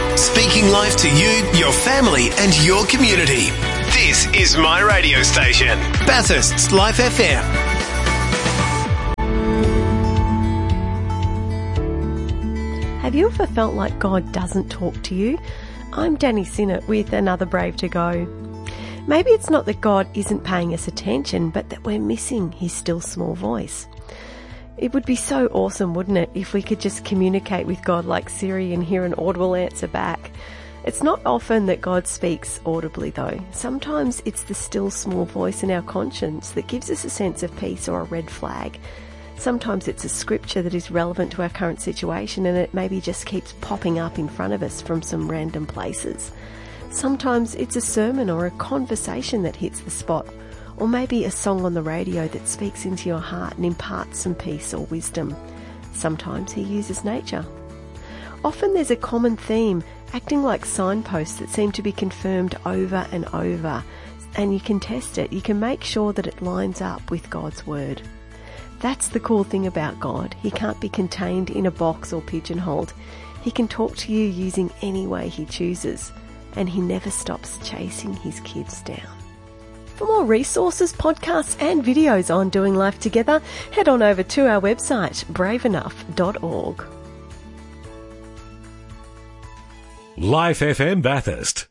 Speaking life to you, your family and your community. This is my radio station, Bathurst's Life FM. Have you ever felt like God doesn't talk to you? I'm Danny Sinnott with another Brave to Go. Maybe it's not that God isn't paying us attention, but that we're missing his still small voice. It would be so awesome, wouldn't it, if we could just communicate with God like Siri and hear an audible answer back. It's not often that God speaks audibly though. Sometimes it's the still small voice in our conscience that gives us a sense of peace or a red flag. Sometimes it's a scripture that is relevant to our current situation and it maybe just keeps popping up in front of us from some random places. Sometimes it's a sermon or a conversation that hits the spot, or maybe a song on the radio that speaks into your heart and imparts some peace or wisdom. Sometimes he uses nature. Often there's a common theme, acting like signposts that seem to be confirmed over and over, and you can test it. You can make sure that it lines up with God's word. That's the cool thing about God. He can't be contained in a box or pigeonholed. He can talk to you using any way he chooses, and he never stops chasing his kids down. For more resources, podcasts and videos on doing life together, head on over to our website, braveenough.org. Life FM Bathurst.